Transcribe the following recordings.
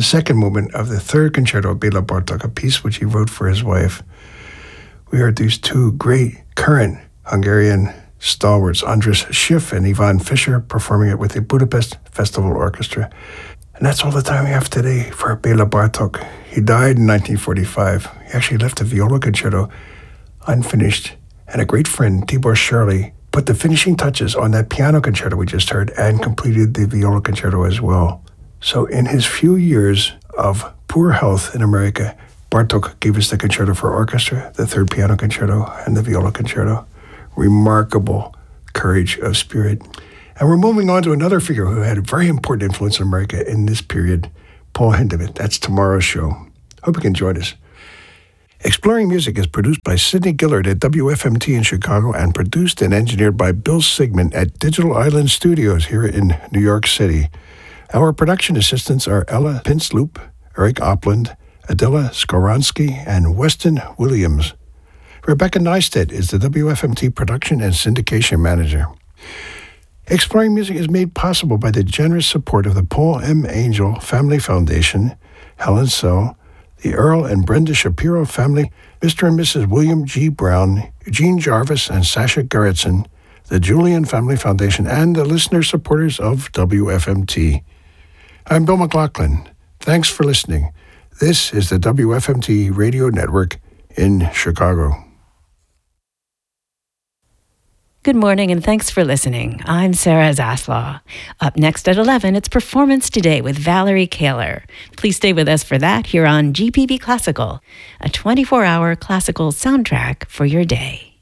the second movement of the third concerto of Bela Bartok, a piece which he wrote for his wife. We heard these two great current Hungarian stalwarts, Andras Schiff and Ivan Fischer, performing it with the Budapest Festival Orchestra. And that's all the time we have today for Bela Bartok. He died in 1945. He actually left the viola concerto unfinished, and a great friend, Tibor Shirley, put the finishing touches on that piano concerto we just heard and completed the viola concerto as well. So in his few years of poor health in America, Bartok gave us the concerto for orchestra, the third piano concerto, and the viola concerto. Remarkable courage of spirit. And we're moving on to another figure who had a very important influence in America in this period, Paul Hindemith. That's tomorrow's show. Hope you can join us. Exploring Music is produced by Sidney Gillard at WFMT in Chicago and produced and engineered by Bill Sigmund at Digital Island Studios here in New York City. Our production assistants are Ella Pinsloop, Eric Opland, Adela Skoronsky, and Weston Williams. Rebecca Neistat is the WFMT production and syndication manager. Exploring Music is made possible by the generous support of the Paul M. Angel Family Foundation, Helen So, the Earl and Brenda Shapiro family, Mr. and Mrs. William G. Brown, Eugene Jarvis, and Sasha Gerritsen, the Julian Family Foundation, and the listener supporters of WFMT. I'm Bill McLaughlin. Thanks for listening. This is the WFMT Radio Network in Chicago. Good morning and thanks for listening. I'm Sarah Zaslaw. Up next at 11, it's Performance Today with Valerie Kaler. Please stay with us for that here on GPB Classical, a 24-hour classical soundtrack for your day.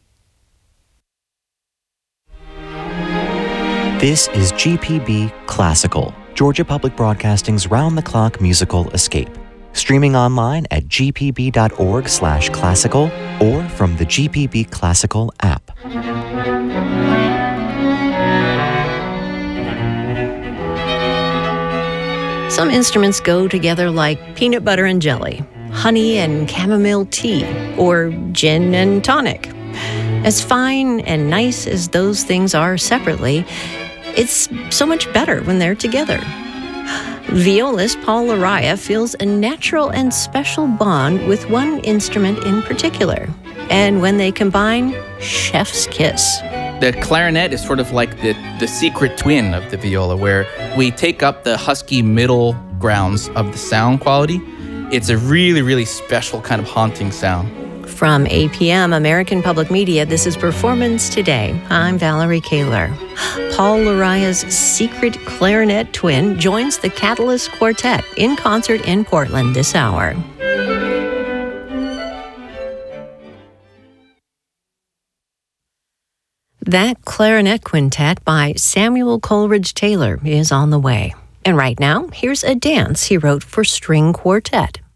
This is GPB Classical, Georgia Public Broadcasting's round-the-clock musical escape. Streaming online at gpb.org/classical or from the GPB Classical app. Some instruments go together like peanut butter and jelly, honey and chamomile tea, or gin and tonic. As fine and nice as those things are separately, it's so much better when they're together. Violist Paul Laraya feels a natural and special bond with one instrument in particular. And when they combine, chef's kiss. The clarinet is sort of like the secret twin of the viola, where we take up the husky middle grounds of the sound quality. It's a really, really special kind of haunting sound. From APM American Public Media, this is Performance Today. I'm Valerie Kaler. Paul Laraya's secret clarinet twin joins the Catalyst Quartet in concert in Portland this hour. That clarinet quintet by Samuel Coleridge Taylor is on the way. And right now, here's a dance he wrote for string quartet.